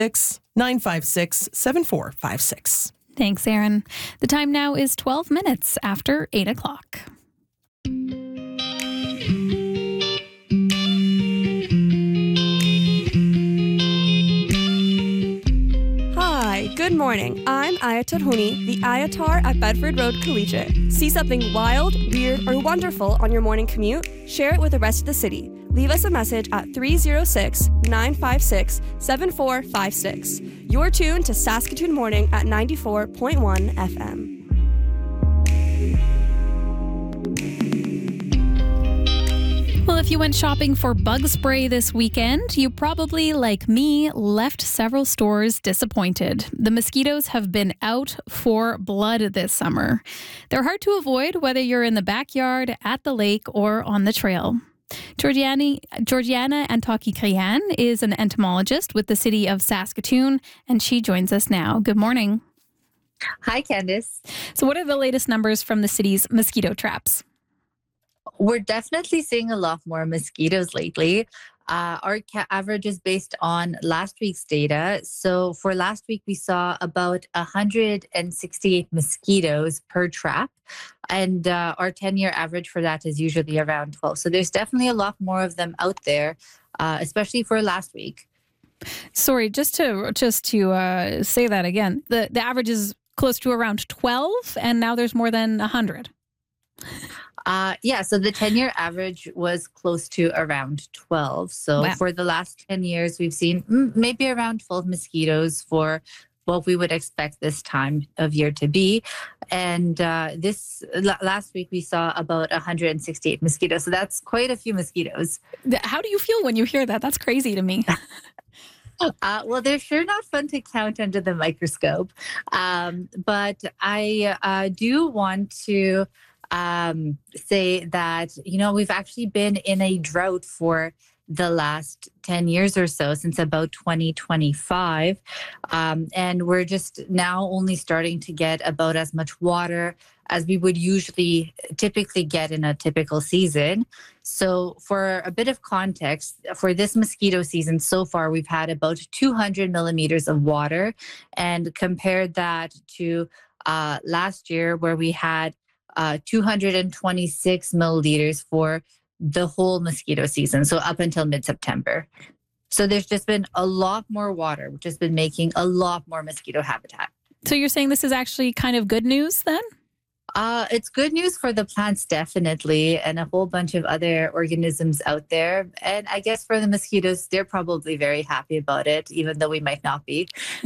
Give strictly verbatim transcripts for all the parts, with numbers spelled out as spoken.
nine five six, seven four five six. Thanks, Aaron. The time now is twelve minutes after eight o'clock. Hi, good morning. I'm Ayatar Huni, the Ayatar at Bedford Road Collegiate. See something wild, weird, or wonderful on your morning commute? Share it with the rest of the city. Leave us a message at three oh six, nine five six, seven four five six. You're tuned to Saskatoon Morning at ninety-four point one F M. Well, if you went shopping for bug spray this weekend, you probably, like me, left several stores disappointed. The mosquitoes have been out for blood this summer. They're hard to avoid whether you're in the backyard, at the lake, or on the trail. Georgiani, Georgiana Antaki-Krian is an entomologist with the city of Saskatoon, and she joins us now. Good morning. Hi, Candice. So what are the latest numbers from the city's mosquito traps? We're definitely seeing a lot more mosquitoes lately. Uh, our ca- average is based on last week's data. So for last week, we saw about one hundred sixty-eight mosquitoes per trap. And uh, our ten-year average for that is usually around twelve. So there's definitely a lot more of them out there, uh, especially for last week. Sorry, just to just to uh, say that again, the, the average is close to around twelve, and now there's more than one hundred. Uh, yeah, so the ten-year average was close to around twelve. So Wow. For the last ten years, we've seen mm, maybe around twelve mosquitoes for what we would expect this time of year to be. And uh, this l- last week, we saw about one hundred sixty-eight mosquitoes. So that's quite a few mosquitoes. How do you feel when you hear that? That's crazy to me. Uh, well, they're sure not fun to count under the microscope. Um, but I uh, do want to um, say that, you know, we've actually been in a drought for the last ten years or so, since about twenty twenty-five. Um, and we're just now only starting to get about as much water as we would usually typically get in a typical season. So for a bit of context, for this mosquito season so far, we've had about two hundred millimeters of water, and compared that to uh, last year where we had uh, two hundred twenty-six milliliters for the whole mosquito season, so up until mid-September. So there's just been a lot more water, which has been making a lot more mosquito habitat. So you're saying this is actually kind of good news then? Uh, it's good news for the plants, definitely, and a whole bunch of other organisms out there. And I guess for the mosquitoes, they're probably very happy about it, even though we might not be.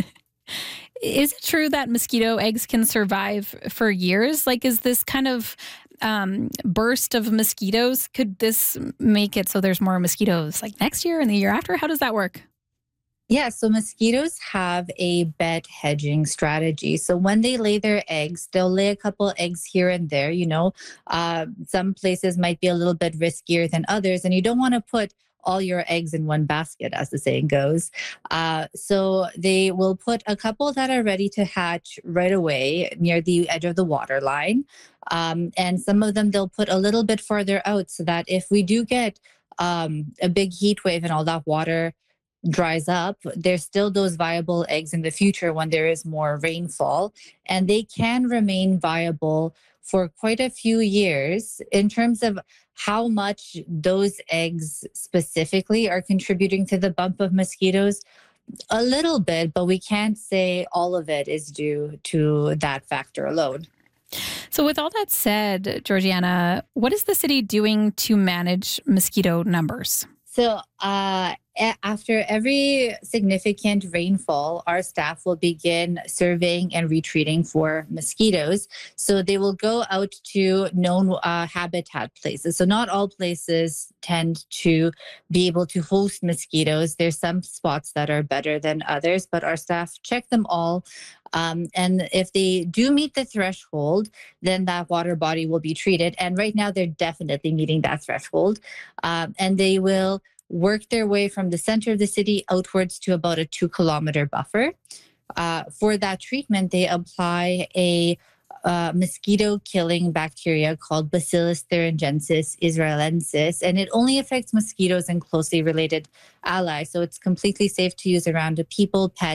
Is it true that mosquito eggs can survive for years? Like, is this kind of um, burst of mosquitoes, could this make it so there's more mosquitoes like next year and the year after? How does that work? Yeah, so mosquitoes have a bed hedging strategy. So when they lay their eggs, they'll lay a couple eggs here and there. You know, uh, some places might be a little bit riskier than others, and you don't want to put all your eggs in one basket, as the saying goes. Uh, so they will put a couple that are ready to hatch right away near the edge of the water line. Um, and some of them they'll put a little bit further out so that if we do get um, a big heat wave and all that water dries up, there's still those viable eggs in the future when there is more rainfall. And they can remain viable for quite a few years. In terms of how much those eggs specifically are contributing to the bump of mosquitoes, a little bit, but we can't say all of it is due to that factor alone. So with all that said, Georgiana, what is the city doing to manage mosquito numbers? So uh, after every significant rainfall, our staff will begin surveying and retreating for mosquitoes. So they will go out to known uh, habitat places. So not all places tend to be able to host mosquitoes. There's some spots that are better than others, but our staff check them all. Um, and if they do meet the threshold, then that water body will be treated. And right now, they're definitely meeting that threshold. Um, and they will work their way from the center of the city outwards to about a two kilometer buffer. Uh, for that treatment, they apply a uh, mosquito killing bacteria called Bacillus thuringiensis israelensis, and it only affects mosquitoes and closely related allies. So it's completely safe to use around people, pets,